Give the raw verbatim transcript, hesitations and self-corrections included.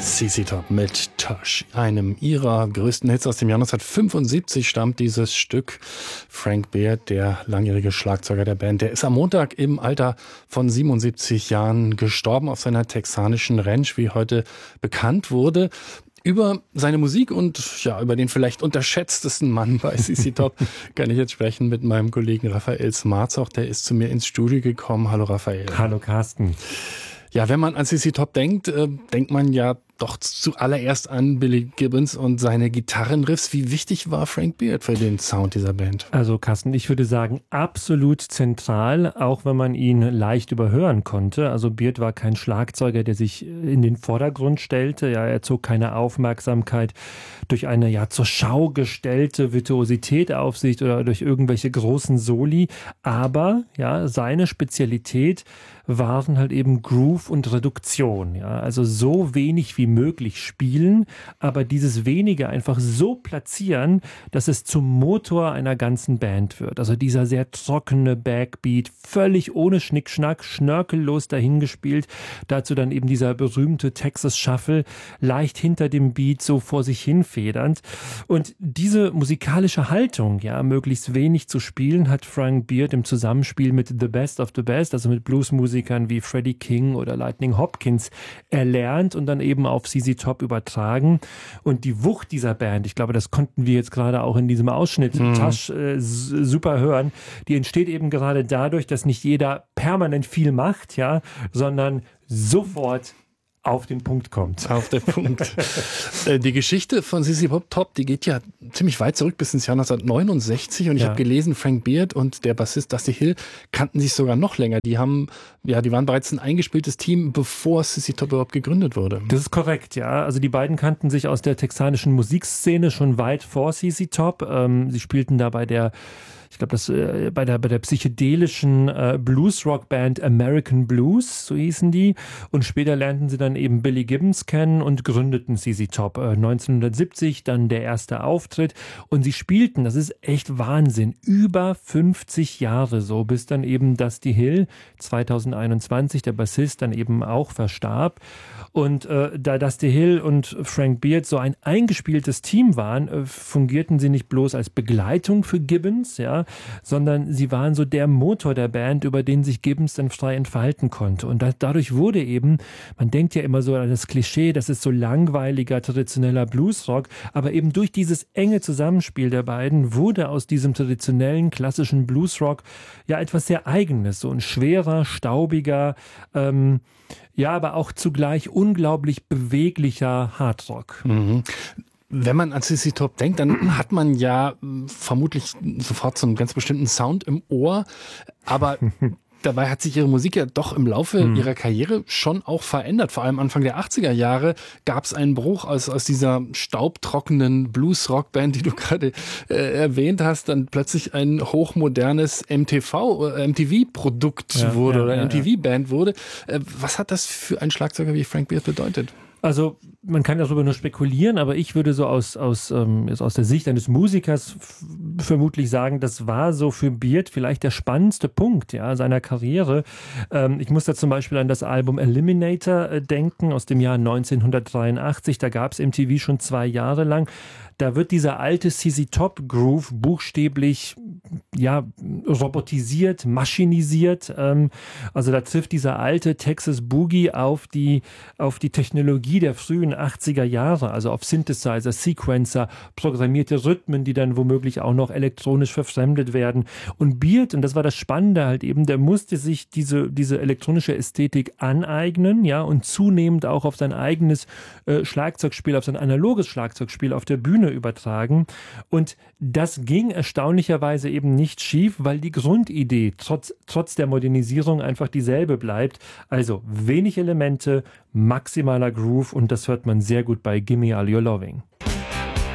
C C Top mit Tush, einem ihrer größten Hits aus dem Jahr neunzehnhundertfünfundsiebzig stammt dieses Stück. Frank Beard, der langjährige Schlagzeuger der Band, der ist am Montag im Alter von siebenundsiebzig Jahren gestorben auf seiner texanischen Ranch, wie heute bekannt wurde. Über seine Musik und ja, über den vielleicht unterschätztesten Mann bei C C Top kann ich jetzt sprechen mit meinem Kollegen Raphael Smarzoch. Der ist zu mir ins Studio gekommen. Hallo Raphael. Hallo Carsten. Ja, wenn man an C C Top denkt, äh, denkt man ja doch zuallererst an Billy Gibbons und seine Gitarrenriffs. Wie wichtig war Frank Beard für den Sound dieser Band? Also Carsten, ich würde sagen, absolut zentral, auch wenn man ihn leicht überhören konnte. Also Beard war kein Schlagzeuger, der sich in den Vordergrund stellte. Ja, er zog keine Aufmerksamkeit durch eine ja zur Schau gestellte Virtuosität auf sich oder durch irgendwelche großen Soli. Aber ja, seine Spezialität waren halt eben Groove und Reduktion. Ja, also so wenig wie möglich spielen, aber dieses Wenige einfach so platzieren, dass es zum Motor einer ganzen Band wird. Also dieser sehr trockene Backbeat, völlig ohne Schnickschnack, schnörkellos dahingespielt. Dazu dann eben dieser berühmte Texas Shuffle, leicht hinter dem Beat so vor sich hin federnd. Und diese musikalische Haltung, ja, möglichst wenig zu spielen, hat Frank Beard im Zusammenspiel mit The Best of the Best, also mit Bluesmusikern wie Freddie King oder Lightning Hopkins, erlernt und dann eben auf C C Top übertragen. Und die Wucht dieser Band, ich glaube, das konnten wir jetzt gerade auch in diesem Ausschnitt mhm. Tush äh, super hören, die entsteht eben gerade dadurch, dass nicht jeder permanent viel macht, ja, sondern sofort auf den Punkt kommt. Auf den Punkt. Die Geschichte von C C Top, die geht ja ziemlich weit zurück bis ins Jahr neunzehnhundertneunundsechzig und ich ja. habe gelesen, Frank Beard und der Bassist Dusty Hill kannten sich sogar noch länger. Die haben, ja, die waren bereits ein eingespieltes Team, bevor C C Top überhaupt gegründet wurde. Das ist korrekt, ja. Also die beiden kannten sich aus der texanischen Musikszene schon weit vor C C Top. Ähm, sie spielten da bei der Ich glaube, das äh, bei der bei der psychedelischen äh, Blues-Rock-Band American Blues, so hießen die. Und später lernten sie dann eben Billy Gibbons kennen und gründeten C C Top. Äh, neunzehnhundertsiebzig dann der erste Auftritt. Und sie spielten, das ist echt Wahnsinn, über fünfzig Jahre so, bis dann eben Dusty Hill zweitausendeinundzwanzig, der Bassist, dann eben auch verstarb. Und äh, da Dusty Hill und Frank Beard so ein eingespieltes Team waren, äh, fungierten sie nicht bloß als Begleitung für Gibbons, ja, sondern sie waren so der Motor der Band, über den sich Gibbons dann frei entfalten konnte. Und da, dadurch wurde eben, man denkt ja immer so an das Klischee, das ist so langweiliger, traditioneller Bluesrock, aber eben durch dieses enge Zusammenspiel der beiden wurde aus diesem traditionellen, klassischen Bluesrock ja etwas sehr Eigenes, so ein schwerer, staubiger, ähm, ja, aber auch zugleich unglaublich beweglicher Hardrock. Mhm. Wenn man an C C Top denkt, dann hat man ja vermutlich sofort so einen ganz bestimmten Sound im Ohr, aber dabei hat sich ihre Musik ja doch im Laufe hm. ihrer Karriere schon auch verändert. Vor allem Anfang der achtziger Jahre gab es einen Bruch aus, aus dieser staubtrockenen Blues-Rock-Band, die du gerade äh, erwähnt hast, dann plötzlich ein hochmodernes M T V, äh, M T V-Produkt ja, wurde ja, oder ja, M T V-Band wurde. Äh, was hat das für einen Schlagzeuger wie Frank Beard bedeutet? Also man kann darüber nur spekulieren, aber ich würde so aus aus ähm, aus der Sicht eines Musikers f- vermutlich sagen, das war so für Beard vielleicht der spannendste Punkt, ja, seiner Karriere. Ähm, ich muss da zum Beispiel an das Album Eliminator äh, denken aus dem Jahr neunzehnhundertdreiundachtzig. Da gab es M T V schon zwei Jahre lang. Da wird dieser alte C C Top Groove buchstäblich ja robotisiert, maschinisiert. Ähm, also da trifft dieser alte Texas Boogie auf die auf die Technologie der frühen achtziger Jahre, also auf Synthesizer, Sequencer, programmierte Rhythmen, die dann womöglich auch noch elektronisch verfremdet werden. Und Beard, und das war das Spannende halt eben, der musste sich diese diese elektronische Ästhetik aneignen, ja, und zunehmend auch auf sein eigenes äh, Schlagzeugspiel, auf sein analoges Schlagzeugspiel auf der Bühne übertragen. Und das ging erstaunlicherweise eben nicht schief, weil die Grundidee trotz, trotz der Modernisierung einfach dieselbe bleibt. Also wenig Elemente, maximaler Groove und das hört man sehr gut bei Gimme All Your Loving.